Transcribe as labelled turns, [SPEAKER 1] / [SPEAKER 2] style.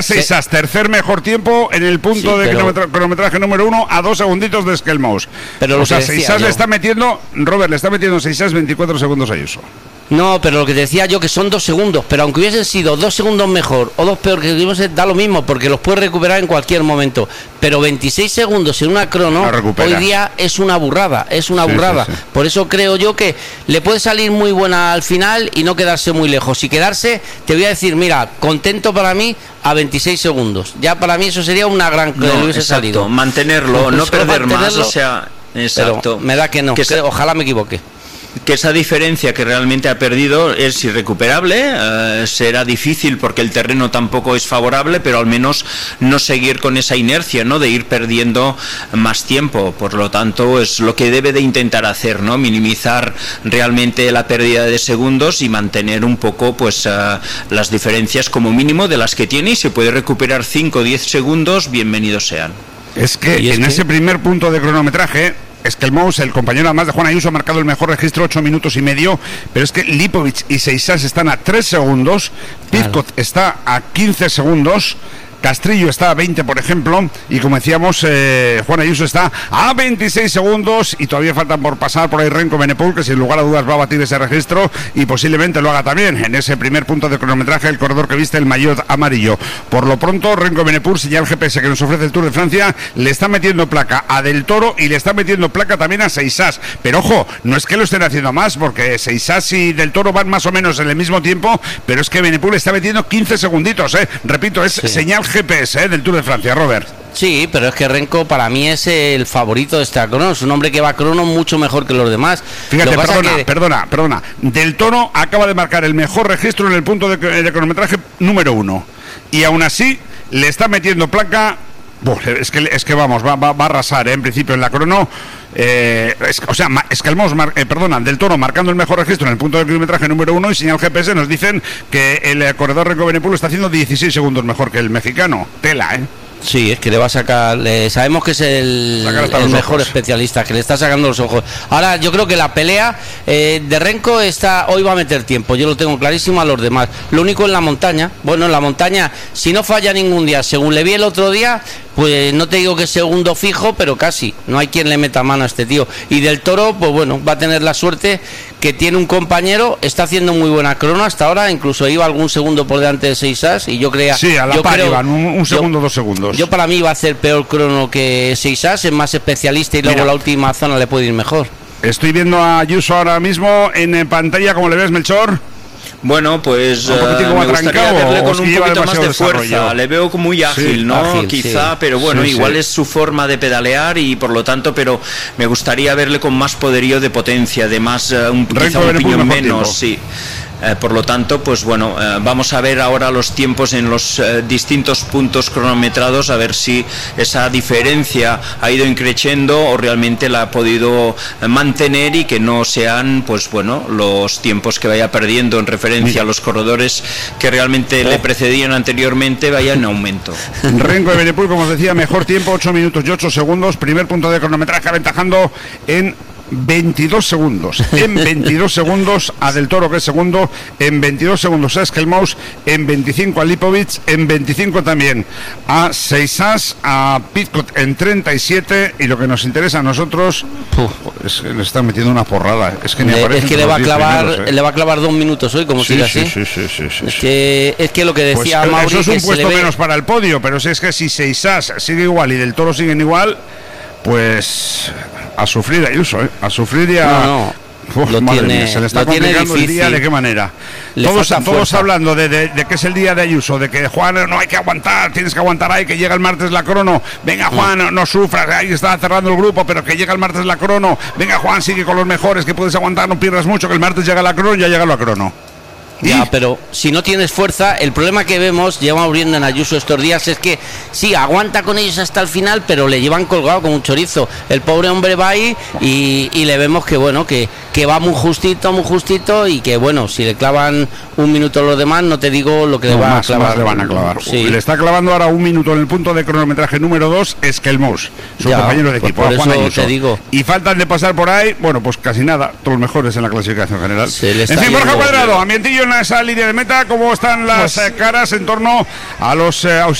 [SPEAKER 1] Seisas, tercer mejor tiempo en el punto de cronometraje número 1 a 2 segunditos de Skelmos.
[SPEAKER 2] Pero
[SPEAKER 1] o sea, Seisas le está metiendo, Robert, le está metiendo Seisas 24 segundos a Ayuso.
[SPEAKER 2] No, pero lo que decía yo que son 2 segundos, pero aunque hubiesen sido 2 segundos mejor o 2 peor que da lo mismo, porque los puedes recuperar en cualquier momento. Pero 26 segundos en una crono hoy día es una burrada, Sí. Por eso creo yo que le puede salir muy buena al final y no quedarse muy lejos. Y quedarse, te voy a decir, mira, contento para mí a 26 segundos. Ya para mí eso sería una gran que le hubiese salido.
[SPEAKER 3] Mantenerlo, no perder más, o sea, exacto.
[SPEAKER 2] Pero me da que no, ojalá me equivoque.
[SPEAKER 3] Que esa diferencia que realmente ha perdido es irrecuperable, será difícil porque el terreno tampoco es favorable, pero al menos no seguir con esa inercia, ¿no?, de ir perdiendo más tiempo. Por lo tanto, es lo que debe de intentar hacer, ¿no?, minimizar realmente la pérdida de segundos y mantener un poco pues las diferencias como mínimo de las que tiene, y se puede recuperar 5 o 10 segundos, bienvenidos sean.
[SPEAKER 1] Es que ese primer punto de cronometraje, Skelmos, el compañero además de Juan Ayuso, ha marcado el mejor registro, 8 minutos y medio, pero es que Lipovic y Seisas están a 3 segundos, Pizcot está a 15 segundos, Castrillo está a 20, por ejemplo, y como decíamos, Juan Ayuso está a 26 segundos y todavía faltan por pasar por ahí Renko Benepul, que sin lugar a dudas va a batir ese registro y posiblemente lo haga también en ese primer punto de cronometraje, el corredor que viste, el maillot amarillo. Por lo pronto, Renko Benepul, señal GPS que nos ofrece el Tour de Francia, le está metiendo placa a Del Toro y le está metiendo placa también a Seisas. Pero ojo, no es que lo estén haciendo más, porque Seisas y Del Toro van más o menos en el mismo tiempo, pero es que Benepul está metiendo 15 segunditos, repito, es señal GPS del Tour de Francia, Robert.
[SPEAKER 2] Sí, pero es que Renko para mí es el favorito de esta crono, es un hombre que va a crono mucho mejor que los demás.
[SPEAKER 1] Fíjate, perdona, Del Toro acaba de marcar el mejor registro en el punto de cronometraje número 1 y aún así le está metiendo placa. Es que vamos, va a arrasar, en principio en la crono. Del Toro marcando el mejor registro en el punto de cronometraje número 1 y señal GPS nos dicen que el corredor Renko Benepul está haciendo 16 segundos mejor que el mexicano. Tela,
[SPEAKER 2] Sí, es que le va a sacar, sabemos que es el mejor especialista, que le está sacando los ojos. Ahora yo creo que la pelea de Renko hoy va a meter tiempo, yo lo tengo clarísimo a los demás. Lo único en la montaña, si no falla ningún día, según le vi el otro día, pues no te digo que es segundo fijo, pero casi, no hay quien le meta mano a este tío. Y Del Toro, pues bueno, va a tener la suerte que tiene un compañero, está haciendo muy buena crono hasta ahora, incluso iba algún segundo por delante de Seisas, y yo creía...
[SPEAKER 1] Sí, a la par iban, un segundo, 2 segundos.
[SPEAKER 2] Yo para mí iba a hacer peor crono que Seisas, es más especialista y luego la última zona le puede ir mejor.
[SPEAKER 1] Estoy viendo a Ayuso ahora mismo en pantalla, ¿cómo le ves, Melchor?
[SPEAKER 3] Bueno, pues me gustaría verle con un poquito más de fuerza. Le veo muy ágil, ¿no? Ágil, quizá, pero bueno, igual es su forma de pedalear y por lo tanto, pero me gustaría verle con más poderío de potencia, además quizá un piñón menos, sí. Por lo tanto, pues bueno, vamos a ver ahora los tiempos en los distintos puntos cronometrados, a ver si esa diferencia ha ido increciendo o realmente la ha podido mantener y que no sean, pues bueno, los tiempos que vaya perdiendo en referencia a los corredores que realmente le precedían anteriormente vayan en aumento.
[SPEAKER 1] Renko Benepul, como os decía, mejor tiempo, 8 minutos y 8 segundos, primer punto de cronometraje aventajando en 22 segundos, en 22 segundos a Del Toro, que es segundo, en 22 segundos a Skelmos, en 25 a Lipovic, en 25 también a Seisas, a Pizcot en 37, y lo que nos interesa a nosotros es que le están metiendo una porrada, es que
[SPEAKER 2] le va a clavar 2 minutos hoy, como siga así. Es que lo que decía
[SPEAKER 1] pues,
[SPEAKER 2] Mauri,
[SPEAKER 1] eso es un puesto menos para el podio, pero si es que si Seisas sigue igual y Del Toro siguen igual, pues a sufrir Ayuso, a sufrir y a... madre mía, se le está complicando el día, ¿de qué manera? Todos hablando de que es el día de Ayuso, de que Juan, no hay que aguantar, tienes que aguantar ahí, que llega el martes la crono, venga Juan, no sufras, ahí está cerrando el grupo, pero que llega el martes la crono, venga Juan, sigue con los mejores, que puedes aguantar, no pierdas mucho, que el martes llega la crono, ya llega la crono.
[SPEAKER 2] Ya, pero si no tienes fuerza, el problema que llevamos viendo en Ayuso estos días es que sí, aguanta con ellos hasta el final, pero le llevan colgado como un chorizo. El pobre hombre va ahí y le vemos que bueno, que va muy justito y que bueno, si le clavan 1 minuto los demás, no te digo lo que le va a clavar.
[SPEAKER 1] Más le van a clavar.
[SPEAKER 2] Sí.
[SPEAKER 1] Le está clavando ahora 1 minuto en el punto de cronometraje número 2, Skelmos, su compañero de equipo,
[SPEAKER 2] por
[SPEAKER 1] Juan
[SPEAKER 2] eso
[SPEAKER 1] Ayuso.
[SPEAKER 2] te digo.
[SPEAKER 1] Y faltan de pasar por ahí, bueno, pues casi nada, todos los mejores en la clasificación general. En fin, Borja Cuadrado, ambientillo en a esa línea de meta, cómo están las caras en torno a los